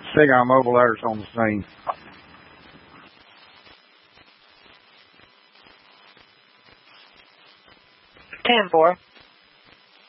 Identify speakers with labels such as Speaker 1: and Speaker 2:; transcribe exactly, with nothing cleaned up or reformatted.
Speaker 1: SIGINT mobile alerts on the scene.
Speaker 2: ten four.